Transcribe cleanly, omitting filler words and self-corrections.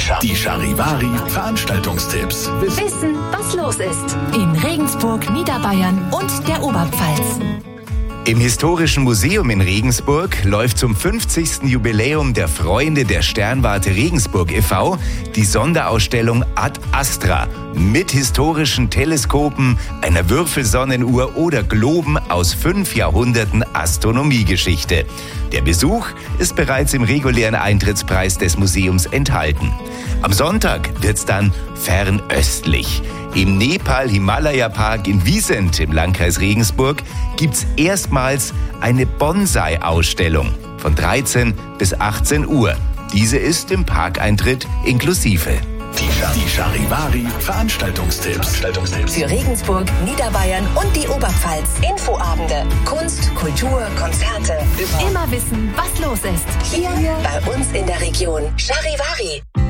Die Charivari Veranstaltungstipps. Wissen, was los ist. In Regensburg, Niederbayern und der Oberpfalz. Im Historischen Museum in Regensburg läuft zum 50. Jubiläum der Freunde der Sternwarte Regensburg e.V. die Sonderausstellung Ad Astra mit historischen Teleskopen, einer Würfelsonnenuhr oder Globen aus 5 Jahrhunderten Astronomiegeschichte. Der Besuch ist bereits im regulären Eintrittspreis des Museums enthalten. Am Sonntag wird's dann fernöstlich. Im Nepal-Himalaya-Park in Wiesent im Landkreis Regensburg gibt's erstmals eine Bonsai-Ausstellung von 13 bis 18 Uhr. Diese ist im Parkeintritt inklusive. Die Charivari Veranstaltungstipps. Für Regensburg, Niederbayern und die Oberpfalz. Infoabende, Kunst, Kultur, Konzerte. Immer wissen, was los ist. Hier bei uns in der Region. Charivari.